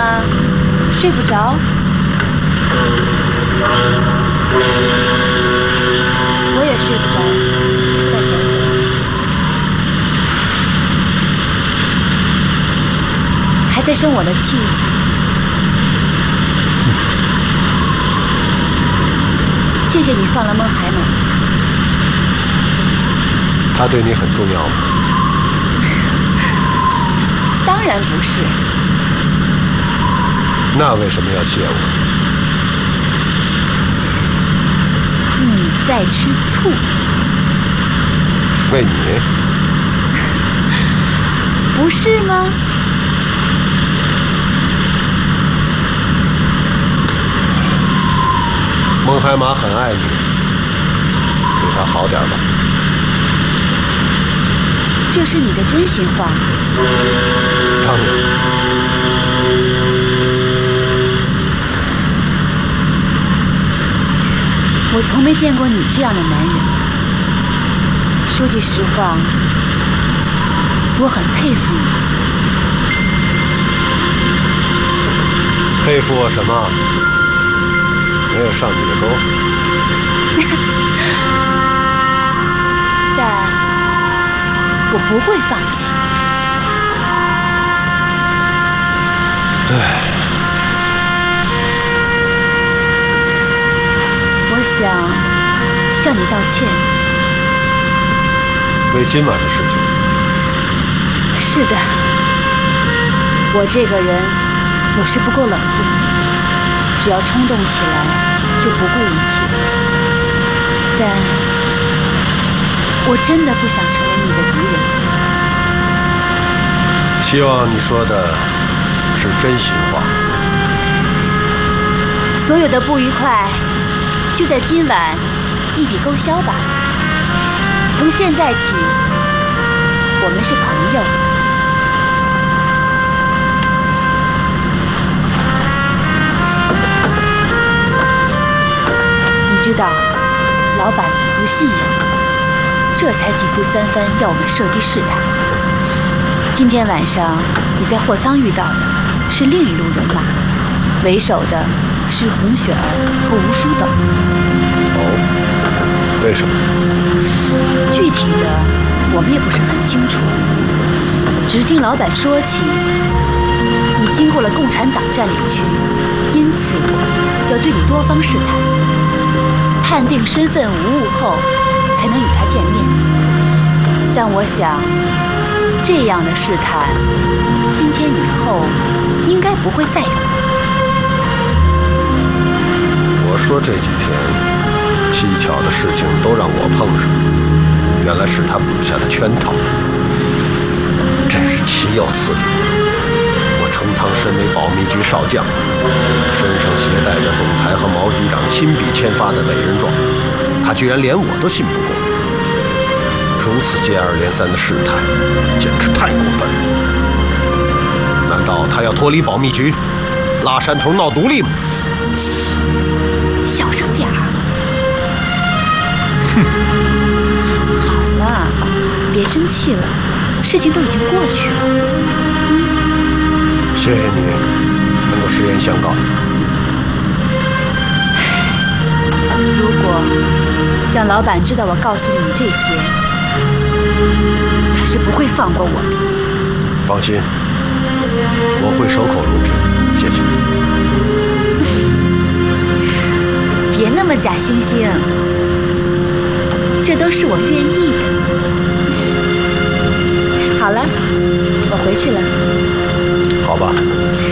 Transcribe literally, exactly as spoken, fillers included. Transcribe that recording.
吗？睡不着？我也睡不着，出来走走。还在生我的气？谢谢你放了孟海马。 他对你很重要吗？ 当然不是。 那为什么要谢我？ 你在吃醋。 为你？ 不是吗？ 孟海马很爱你，对他好点吧。 这是你的真心话。 当然。 我从没见过你这样的男人。说句实话，我很佩服你。 佩服我什么？没有上你的钩。 但我不会放弃。 唉， 我想向你道歉。 为今晚的事情。 是的，我这个人有时不够冷静，只要冲动起来就不顾一切。但我真的不想成为你的敌人。 希望你说的是真心话。 所有的不愉快就在今晚一笔勾销吧。从现在起，我们是朋友。你知道，老板不信任，这才急促三番要我们射击试探。今天晚上你在货仓遇到的是另一路人马，为首的是红雪儿和吴书等。 哦，为什么？ 具体的我们也不是很清楚，只听老板说起，你经过了共产党占领区，因此要对你多方试探，判定身份无误后才能与他见面。但我想，这样的试探，今天以后应该不会再有。 我说这几天蹊跷的事情都让我碰上，原来是他布下的圈套，真是岂有此理！我程堂身为保密局少将，身上携带着总裁和毛局长亲笔签发的委任状，他居然连我都信不过。如此接二连三的试探，简直太过分了。难道他要脱离保密局，拉山头闹独立吗？ 小声点儿。 哼， 好了，别生气了，事情都已经过去了。 谢谢你能够实言相告。 如果让老板知道我告诉了你这些，他是不会放过我的。 放心，我会守口如瓶，谢谢。 别那么假惺惺，这都是我愿意的。好了，我回去了。 好吧。